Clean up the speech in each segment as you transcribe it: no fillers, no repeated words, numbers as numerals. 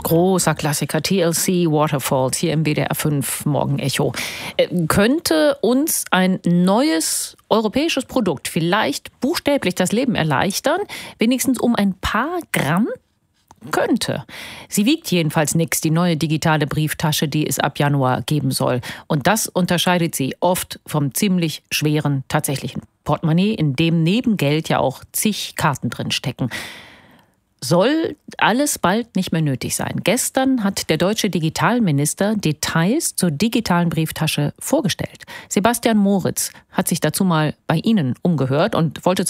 Großer Klassiker, TLC, Waterfalls, hier im WDR 5 Morgenecho. Könnte uns ein neues europäisches Produkt vielleicht buchstäblich das Leben erleichtern? Wenigstens um ein paar Gramm? Könnte. Sie wiegt jedenfalls nichts, die neue digitale Brieftasche, die es ab Januar geben soll. Und das unterscheidet sie oft vom ziemlich schweren tatsächlichen Portemonnaie, in dem neben Geld ja auch zig Karten drin stecken. Soll alles bald nicht mehr nötig sein. Gestern hat der deutsche Digitalminister Details zur digitalen Brieftasche vorgestellt. Sebastian Moritz hat sich dazu mal bei Ihnen umgehört und wollte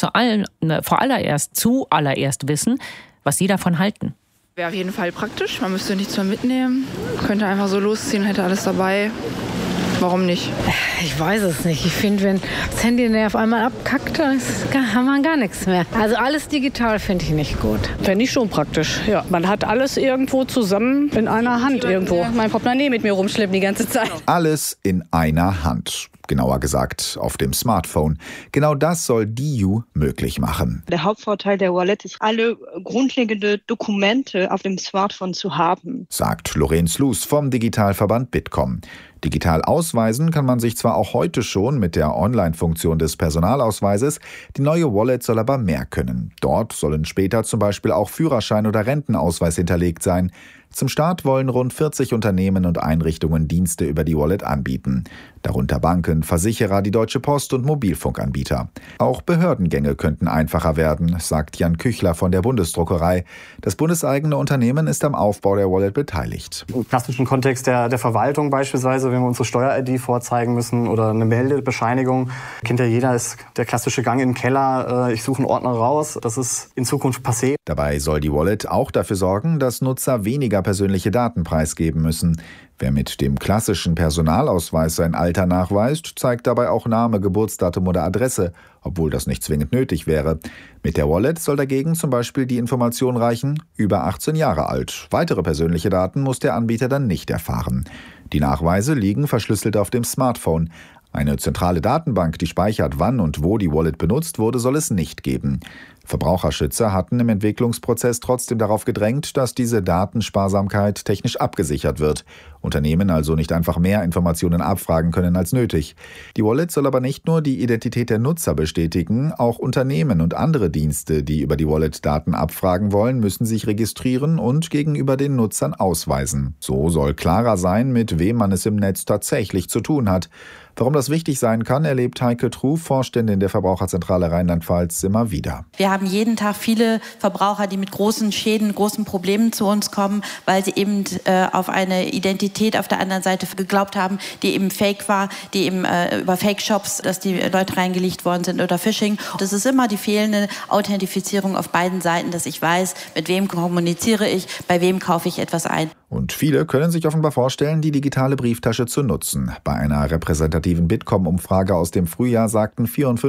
zuallererst wissen, was Sie davon halten. Wäre auf jeden Fall praktisch. Man müsste nichts mehr mitnehmen. Könnte einfach so losziehen, hätte alles dabei. Warum nicht? Ich weiß es nicht. Ich finde, wenn das Handy auf einmal abkackt, dann haben wir gar nichts mehr. Also alles digital finde ich nicht gut. Fände ich schon praktisch, ja. Man hat alles irgendwo zusammen in einer Hand irgendwo. Mein Portemonnaie mit mir rumschleppen die ganze Zeit. Alles in einer Hand. Genauer gesagt auf dem Smartphone. Genau das soll DIU möglich machen. Der Hauptvorteil der Wallet ist, alle grundlegenden Dokumente auf dem Smartphone zu haben, sagt Lorenz Luß vom Digitalverband Bitkom. Digital ausweisen kann man sich zwar auch heute schon mit der Online-Funktion des Personalausweises, die neue Wallet soll aber mehr können. Dort sollen später zum Beispiel auch Führerschein oder Rentenausweis hinterlegt sein. Zum Start wollen rund 40 Unternehmen und Einrichtungen Dienste über die Wallet anbieten. Darunter Banken, Versicherer, die Deutsche Post und Mobilfunkanbieter. Auch Behördengänge könnten einfacher werden, sagt Jan Küchler von der Bundesdruckerei. Das bundeseigene Unternehmen ist am Aufbau der Wallet beteiligt. Im klassischen Kontext der Verwaltung beispielsweise, wenn wir unsere Steuer-ID vorzeigen müssen oder eine Meldebescheinigung, kennt ja jeder, ist der klassische Gang in den Keller, ich suche einen Ordner raus. Das ist in Zukunft passé. Dabei soll die Wallet auch dafür sorgen, dass Nutzer weniger persönliche Daten preisgeben müssen. Wer mit dem klassischen Personalausweis sein Alter nachweist, zeigt dabei auch Name, Geburtsdatum oder Adresse, obwohl das nicht zwingend nötig wäre. Mit der Wallet soll dagegen zum Beispiel die Information reichen, über 18 Jahre alt. Weitere persönliche Daten muss der Anbieter dann nicht erfahren. Die Nachweise liegen verschlüsselt auf dem Smartphone. Eine zentrale Datenbank, die speichert, wann und wo die Wallet benutzt wurde, soll es nicht geben. Verbraucherschützer hatten im Entwicklungsprozess trotzdem darauf gedrängt, dass diese Datensparsamkeit technisch abgesichert wird. Unternehmen also nicht einfach mehr Informationen abfragen können als nötig. Die Wallet soll aber nicht nur die Identität der Nutzer bestätigen, auch Unternehmen und andere Dienste, die über die Wallet Daten abfragen wollen, müssen sich registrieren und gegenüber den Nutzern ausweisen. So soll klarer sein, mit wem man es im Netz tatsächlich zu tun hat. Warum das wichtig sein kann, erlebt Heike Truh, Vorständin der Verbraucherzentrale Rheinland-Pfalz, immer wieder. Wir haben jeden Tag viele Verbraucher, die mit großen Schäden, großen Problemen zu uns kommen, weil sie eben auf eine Identität auf der anderen Seite geglaubt haben, die eben fake war, die eben über Fake-Shops, dass die Leute reingelegt worden sind oder Phishing. Das ist immer die fehlende Authentifizierung auf beiden Seiten, dass ich weiß, mit wem kommuniziere ich, bei wem kaufe ich etwas ein. Und viele können sich offenbar vorstellen, die digitale Brieftasche zu nutzen. Bei einer repräsentativen Bitkom-Umfrage aus dem Frühjahr sagten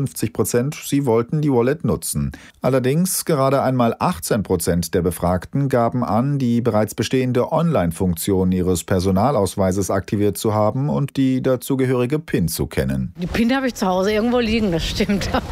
54%, sie wollten die Wallet nutzen. Allerdings gerade einmal 18% der Befragten gaben an, die bereits bestehende Online-Funktion ihres Personalausweises aktiviert zu haben und die dazugehörige PIN zu kennen. Die PIN habe ich zu Hause irgendwo liegen, das stimmt.